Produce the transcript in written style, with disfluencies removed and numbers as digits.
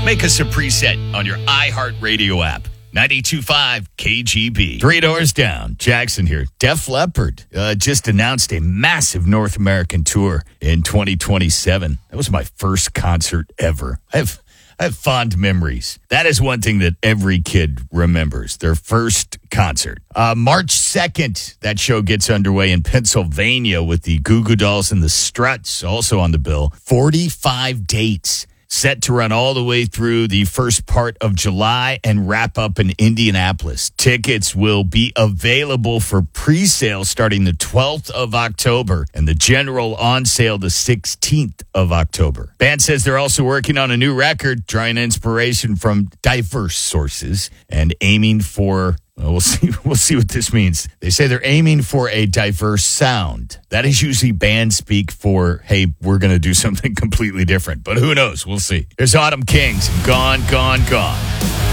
Make us a preset on your iHeartRadio app. 92.5 KGB. 3 doors down. Jackson here. Def Leppard just announced a massive North American tour in 2027. That was my first concert ever. I have fond memories. That is one thing that every kid remembers, their first concert. March 2nd, that show gets underway in Pennsylvania with the Goo Goo Dolls and the Struts also on the bill. 45 dates. Set to run all the way through the first part of July and wrap up in Indianapolis. Tickets will be available for pre-sale starting the 12th of October and the general on sale the 16th of October. Band says they're also working on a new record, drawing inspiration from diverse sources and aiming for... Well, we'll see what this means. They say they're aiming for a diverse sound. That is usually band speak for, hey, we're going to do something completely different. But who knows? We'll see. Here's Autumn Kings. Gone, Gone, Gone.